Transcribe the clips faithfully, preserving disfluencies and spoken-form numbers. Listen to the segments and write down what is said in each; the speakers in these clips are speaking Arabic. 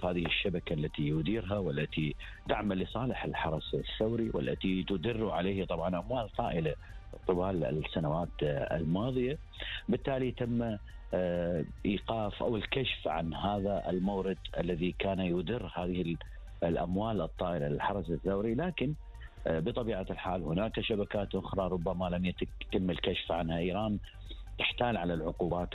هذه الشبكة التي يديرها والتي تعمل لصالح الحرس الثوري والتي تدر عليه طبعا أموال طائلة طوال السنوات الماضية. بالتالي تم إيقاف أو الكشف عن هذا المورد الذي كان يدر هذه الأموال الطائلة للحرس الثوري، لكن بطبيعة الحال هناك شبكات أخرى ربما لم يتم الكشف عنها. إيران تحتال على العقوبات،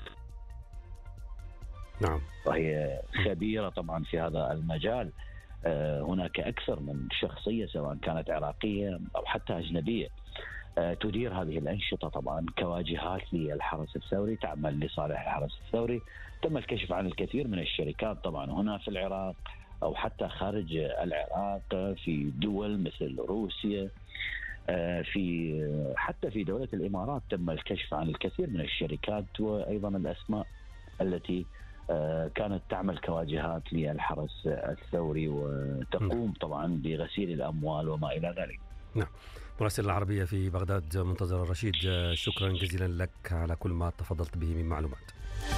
نعم، وهي خبيرة طبعا في هذا المجال. هناك أكثر من شخصية سواء كانت عراقية أو حتى أجنبية تدير هذه الأنشطة طبعا كواجهات للحرس الثوري، تعمل لصالح الحرس الثوري. تم الكشف عن الكثير من الشركات طبعا هنا في العراق أو حتى خارج العراق، في دول مثل روسيا، في حتى في دولة الإمارات تم الكشف عن الكثير من الشركات وأيضا الأسماء التي كانت تعمل كواجهات للحرس الثوري وتقوم طبعا بغسيل الأموال وما إلى ذلك. نعم. مراسل العربية في بغداد منتظر الرشيد، شكرا جزيلا لك على كل ما تفضلت به من معلومات.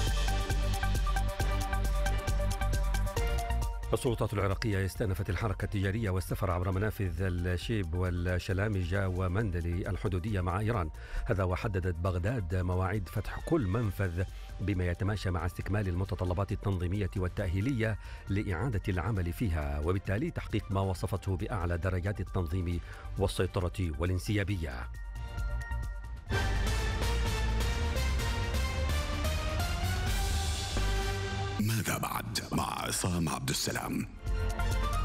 السلطات العراقية استأنفت الحركة التجارية والسفر عبر منافذ الشيب والشلامجة ومندلي الحدودية مع إيران. هذا وحددت بغداد مواعيد فتح كل منفذ بما يتماشى مع استكمال المتطلبات التنظيمية والتأهيلية لإعادة العمل فيها، وبالتالي تحقيق ما وصفته بأعلى درجات التنظيم والسيطرة والانسيابية. ماذا بعد مع عصام عبد السلام؟